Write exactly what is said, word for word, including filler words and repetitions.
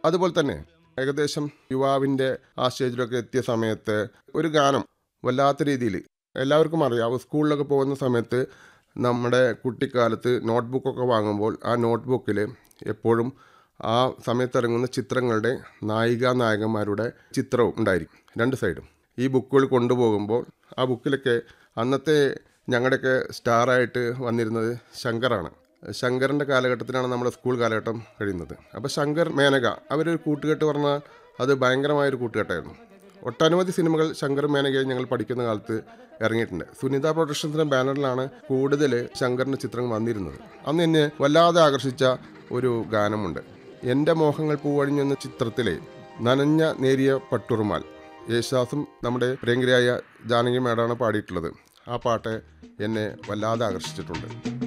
അതുപോലെ തന്നെ ഏകദേശം യുവാവിൻ്റെ ആ സ്റ്റേജിലൊക്കെ എത്തിയ സമയത്ത് ഒരു ഗാനം വല്ലാത്ത രീതിയിൽ എല്ലാവർക്കും അറിയാം. സ്കൂളിലൊക്കെ പോകുന്ന സമയത്ത് നമ്മുടെ കുട്ടിക്കാലത്ത് നോട്ട്ബുക്കൊക്കെ വാങ്ങുമ്പോൾ ആ നോട്ട്ബുക്കിൽ എപ്പോഴും ആ സമയത്ത് ഇറങ്ങുന്ന ചിത്രങ്ങളുടെ നായിക നായകന്മാരുടെ ചിത്രവും ഉണ്ടായിരിക്കും രണ്ട് സൈഡും. ഈ ബുക്കുകൾ കൊണ്ടുപോകുമ്പോൾ ആ ബുക്കിലൊക്കെ അന്നത്തെ ഞങ്ങളുടെയൊക്കെ സ്റ്റാറായിട്ട് വന്നിരുന്നത് ശങ്കറാണ്. ശങ്കറിൻ്റെ കാലഘട്ടത്തിലാണ് നമ്മുടെ സ്കൂൾ കാലഘട്ടം കഴിയുന്നത്. അപ്പോൾ ശങ്കർ, മേനക അവരൊരു കൂട്ടുകെട്ട് പറഞ്ഞാൽ അത് ഭയങ്കരമായൊരു കൂട്ടുകെട്ടായിരുന്നു. ഒട്ടനവധി സിനിമകൾ ശങ്കർ മേനകയെ ഞങ്ങൾ പഠിക്കുന്ന കാലത്ത് ഇറങ്ങിയിട്ടുണ്ട്. സുനിത പ്രൊഡക്ഷൻസിൻ്റെ ബാനറിലാണ് കൂടുതൽ ശങ്കറിൻ്റെ ചിത്രങ്ങൾ വന്നിരുന്നത്. അന്ന് എന്നെ വല്ലാതെ ആകർഷിച്ച ഒരു ഗാനമുണ്ട്. എൻ്റെ മോഹങ്ങൾ പൂവണിഞ്ഞെന്ന ചിത്രത്തിലെ നനഞ്ഞ നേരിയ പട്ടുറുമാൽ യേശുദാസും നമ്മുടെ പ്രിയങ്കരിയായ ജാനകി മേഡാണ് പാടിയിട്ടുള്ളത്. ആ പാട്ട് എന്നെ വല്ലാതെ ആകർഷിച്ചിട്ടുണ്ട്.